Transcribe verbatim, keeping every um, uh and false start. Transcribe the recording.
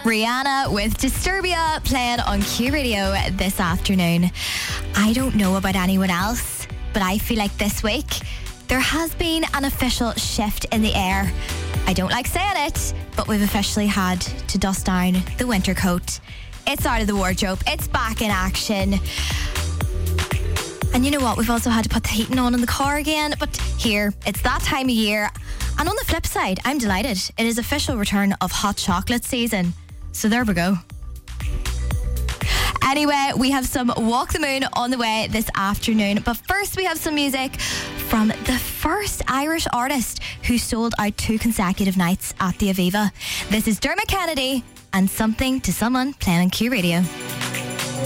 Rihanna with Disturbia playing on Q Radio this afternoon. I don't know about anyone else, but I feel like this week there has been an official shift in the air. I don't like saying it, but we've officially had to dust down the winter coat. It's out of the wardrobe. It's back in action. And you know what? We've also had to put the heating on in the car again. But here, it's that time of year. And on the flip side, I'm delighted. It is official return of hot chocolate season. So there we go. Anyway, we have some Walk the Moon on the way this afternoon. But first, we have some music from the first Irish artist who sold out two consecutive nights at the Aviva. This is Dermot Kennedy and Something to Someone playing on Q Radio.